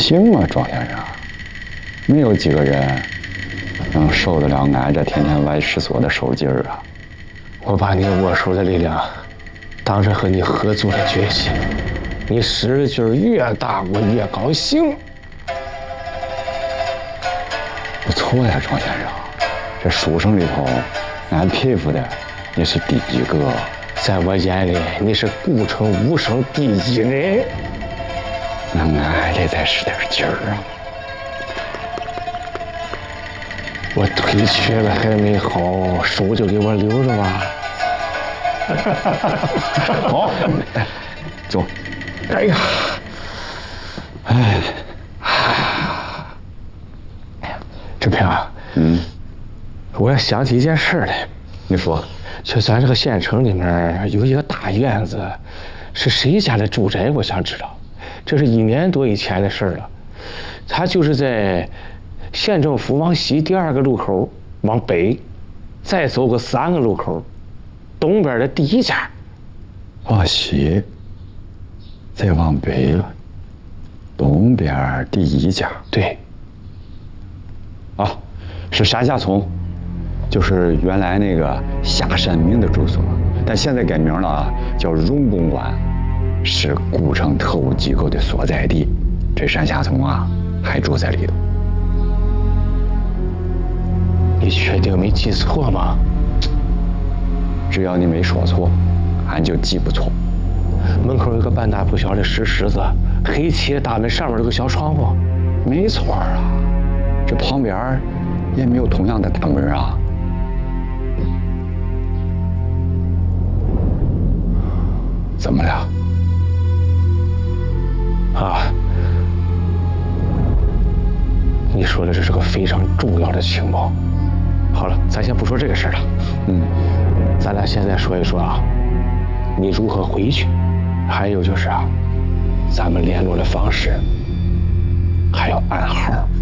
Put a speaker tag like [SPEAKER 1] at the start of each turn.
[SPEAKER 1] 行啊，庄先生，没有几个人能受得了俺这天天歪石锁的手劲儿啊。
[SPEAKER 2] 我把你握手的力量当成和你合作的决心，你使劲越大，我越高兴。
[SPEAKER 1] 不错呀，庄先生，这书生里头，俺佩服的你是第一个。
[SPEAKER 2] 在我眼里，你是顾城武生第一人。
[SPEAKER 1] 那俺还得再使点劲儿啊！
[SPEAKER 2] 我腿瘸了还没好，手就给我留着吧。
[SPEAKER 1] 好，走。
[SPEAKER 2] 哎呀，
[SPEAKER 1] 哎，
[SPEAKER 2] 志平啊，我要想起一件事来。
[SPEAKER 1] 你说，
[SPEAKER 2] 就咱这个县城里面有一个大院子，是谁家的住宅？我想知道。这是1年多以前的事了。他就是在县政府往西第2个路口往北，再走个3个路口，东边的第1家。
[SPEAKER 1] 往西，再往北，东边第1家。
[SPEAKER 2] 对。
[SPEAKER 1] 啊，是山下村，就是原来那个下山民的住所，但现在改名了啊，叫荣公馆，是顾城特务机构的所在地。这山下村啊，还住在里头。
[SPEAKER 2] 你确定没记错吗？
[SPEAKER 1] 只要你没说错，俺就记不错。
[SPEAKER 2] 门口有个半大不小的石狮子，黑漆的大门上面有个小窗户。
[SPEAKER 1] 没错啊，这旁边也没有同样的大门啊。怎么了？
[SPEAKER 2] 啊，你说的这是个非常重要的情报。好了，咱先不说这个事儿了。咱俩现在说一说啊，你如何回去，还有就是啊，咱们联络的方式，还有暗号。